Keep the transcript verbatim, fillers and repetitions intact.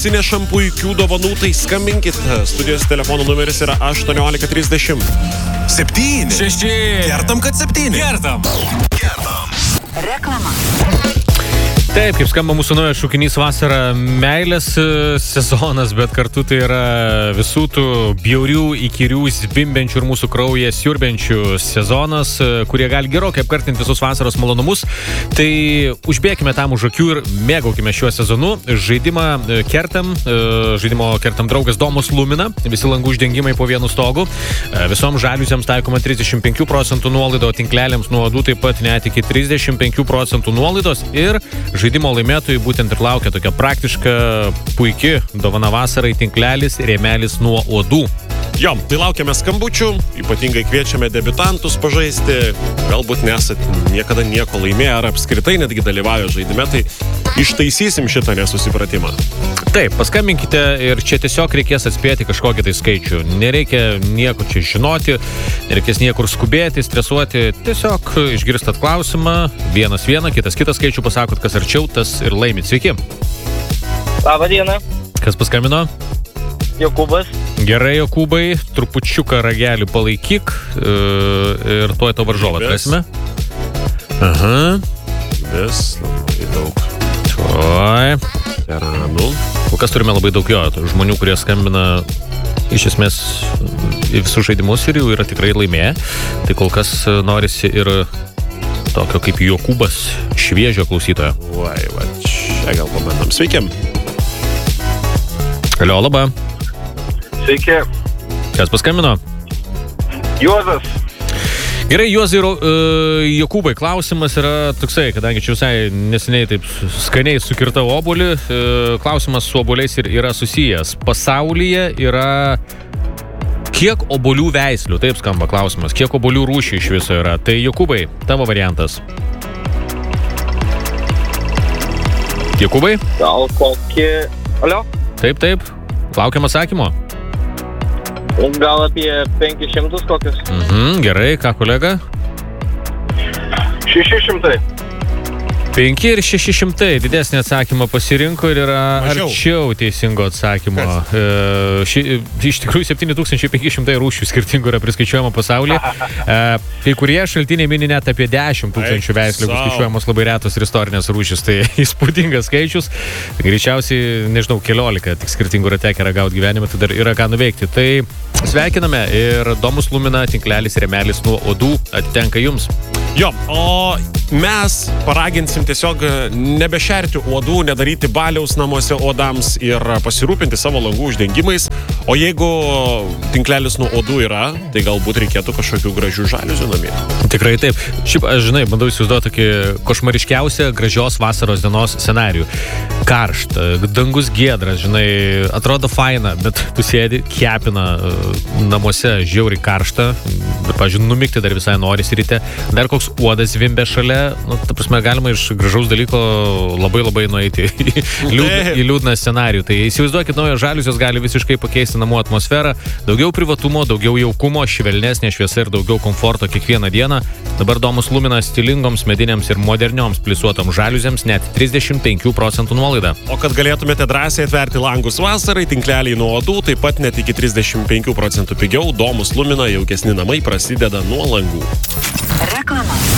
atsinešam puikių dovanų, tai skambinkit. Studijos telefono numeris yra aštuoniolika trisdešimt. Septyni. Šeši. Kertam, kad septyni. Kertam. Kertam. Reklama. Taip, kaip skamba mūsų naujas šūkinys vasara meilės sezonas, bet kartu tai yra visų tų bjaurių, įkyrių, zvimbiančių ir mūsų kraują siurbiančių sezonas, kurie gali gerokai apkartinti visus vasaros malonumus. Tai užbėkime tam už akių ir mėgaukime šiuo sezonu. Žaidimą kertam, žaidimo kertam draugas Domus Lumina, visi langų uždengimai po vienu stogu. Visom žaliusiams taikoma trisdešimt penkių procentų nuolaido, tinkleliams nuo uodų taip pat net iki trisdešimt penkių procentų nuolaidos ir žaidimo laimėtojai būtent ir laukia tokia praktiška, puiki dovana vasarai tinklelis, rėmelis nuo uodų. Jo, tai laukiame skambučių, ypatingai kviečiame debiutantus pažaisti, galbūt nesat niekada nieko laimėję ar apskritai netgi dalyvauja žaidime, tai ištaisysim šitą nesusipratimą. Taip, paskambinkite ir čia tiesiog reikės atspėti kažkokį tai skaičių. Nereikia nieko čia žinoti, nereikės niekur skubėti, stresuoti, tiesiog išgirstat klausimą, vienas vieną, kitas kitą skaičių pasakot, kas arčiau, tas ir laimit. Sveiki. Labą dieną. Kas paskambino? Jokūbas. Gerai, Jokūbai, trupučiuką ragelį palaikyk ir tuoj to varžovą atrasime. Aha. Vis labai daug. Tuoj. Teranų. Kol kas turime labai daug jo, žmonių, kurie skambina iš esmės į visus žaidimus ir jau yra tikrai laimėję. Tai kol kas norisi ir tokio kaip Jokūbas šviežio klausytojo. Vai, va, čia gal pamėtam. Sveiki. Alio, laba. Sveiki. Kas paskambino? Juozas. Gerai, Juozai ir uh, Jokūbai, klausimas yra toksai, kadangi čia visai neseniai taip skaniai sukirtau obuolį, uh, klausimas su obuoliais ir yra susijęs. Pasaulyje yra kiek obuolių veislių? Taip skamba klausimas. Kiek obuolių rūšių iš viso yra? Tai Jokūbai, tavo variantas. Jokūbai? Gal kokį... Alio? Taip, taip. Laukiam atsakymo. Gal apie penkis šimtus kokius. Mhm, gerai, ką kolega? šeši šimtai. penki ir šeši šimtai. Didesnį atsakymą pasirinko ir yra Mažiau. arčiau teisingo atsakymo. E, ši, iš tikrųjų septyni tūkstančiai penki šimtai rūšių skirtingų yra priskaičiuojama pasaulyje. E, kai kurie šaltiniai mini net apie dešimt tūkstančių veislių skaičiuojamos labai retos ir istorinės rūšys. Tai įspūdingas skaičius. Greičiausiai, nežinau, keliolika tik skirtingų yra tekę ragauti gyvenime, tai dar yra ką nuveikti. Tai sveikiname ir Domus Lumina tinklelis rėmelis nuo uodų atitenka jums. Jo, o mes paraginsim tiesiog nebešerti uodų, nedaryti baliaus namuose uodams ir pasirūpinti savo langų uždengimais. O jeigu tinklelis nuo uodų yra, tai galbūt reikėtų kažkokių gražių žaliuzių namie. Tikrai taip. Šiaip, aš žinai, bandau įsivaizduoti tokį košmariškiausią gražios vasaros dienos scenarijų. Karšta, dangus giedras, žinai, atrodo faina, bet tu sėdi, kepina namuose žiauriai karšta, bet, pavyzdžiui, numigti dar visai norisi ryte. Dar koks uodas vimbė šalia, nu, ta prasme, galima iš gražaus dalyko labai labai nueiti į, liūdną, į liūdną scenarijų. Tai įsivaizduokit, naujos žaliusios gali visiškai pakeisti namų atmosferą, daugiau privatumo, daugiau jaukumo, švelnesnė šviesa ir daugiau komforto kiekvieną dieną. Dabar Domus Lumina stilingoms, medinėms ir modernioms plisuotoms žaliuzėms net trisdešimt penkių procentų nuolaida. O kad galėtumėte drąsiai atverti langus vasarai, tinkleliai nuo uodų, taip pat net iki trisdešimt penkių procentų pigiau, Domus Lumina jaukesni namai prasideda nuo langų. Reklama.